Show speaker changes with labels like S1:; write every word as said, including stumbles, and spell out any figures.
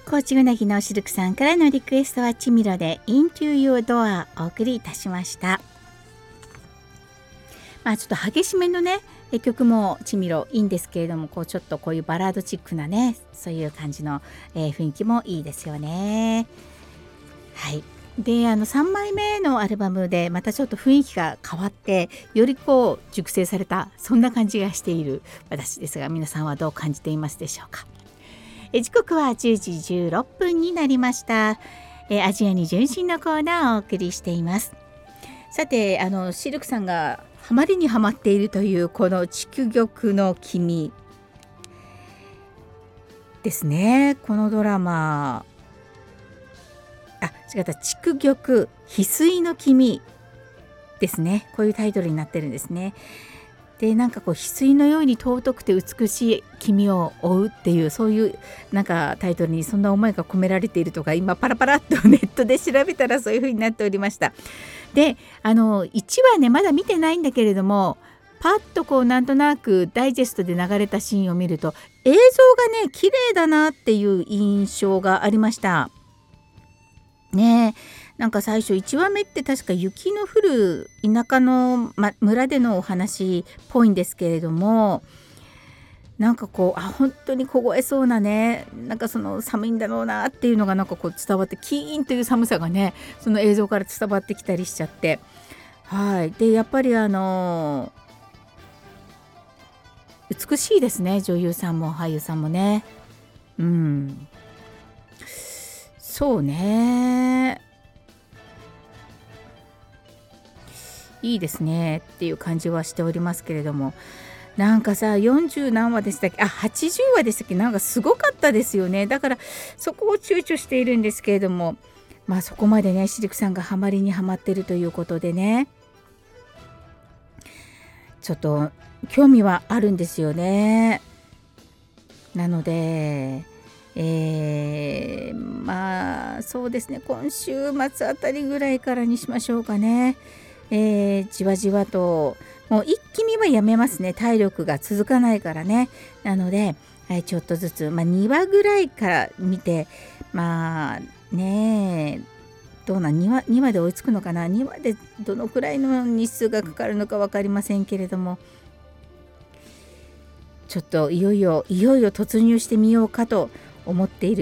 S1: 高知うなぎのシルクさんからのリクエストはチミロで Into Your Door お送りいたしました。まあちょっと激しめのね曲もチミロいいんですけれども、こうちょっとこういうバラードチックなねそういう感じの、えー、雰囲気もいいですよね。はい。であのさんまいめのアルバムでまたちょっと雰囲気が変わってよりこう熟成されたそんな感じがしている私ですが、皆さんはどう感じていますでしょうか。え時刻はじゅうじじゅうろっぷんになりました。えアジアに純真のコーナーをお送りしています。さてあのシルクさんがハマりにハマっているというこの筑玉の君ですね。このドラマあ違った筑玉翡翠の君ですね。こういうタイトルになってるんですね。でなんかこう翡翠のように尊くて美しい君を追うっていうそういうなんかタイトルにそんな思いが込められているとか、今パラパラっとネットで調べたらそういう風になっておりました。であのいちわねまだ見てないんだけれども、パッとこうなんとなくダイジェストで流れたシーンを見ると映像がね綺麗だなっていう印象がありましたね。なんか最初いちわめって確か雪の降る田舎の、ま、村でのお話っぽいんですけれども、なんかこうあ本当に凍えそうなね、なんかその寒いんだろうなっていうのがなんかこう伝わって、キーンという寒さがねその映像から伝わってきたりしちゃって、はい。でやっぱりあの美しいですね、女優さんも俳優さんもね。うんそうねいいですねっていう感じはしておりますけれども、なんかさよんじゅう何話でしたっけ、あはちじゅうわでしたっけ、なんかすごかったですよね。だからそこを躊躇しているんですけれども、まあそこまでねシルクさんがハマりにハマってるということでね、ちょっと興味はあるんですよね。なのでえー、まあそうですね、今週末あたりぐらいからにしましょうかね。えー、じわじわともう一気見はやめますね、体力が続かないからね。なので、はい、ちょっとずつ、まあ、にわぐらいから見て、まあねどうなん 2, 話にわで追いつくのかな、にわでどのくらいの日数がかかるのか分かりませんけれども、ちょっといよいよいよいよ突入してみようかと思っている